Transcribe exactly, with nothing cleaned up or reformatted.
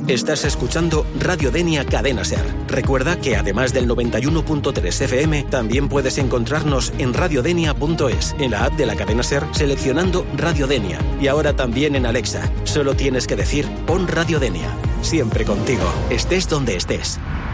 Estás escuchando Radio Denia Cadena Ser. Recuerda que además del noventa y uno punto tres F M, también puedes encontrarnos en radiodenia punto es, en la app de la Cadena Ser, seleccionando Radio Denia. Y ahora también en Alexa. Solo tienes que decir, pon Radio Denia. Siempre contigo, estés donde estés.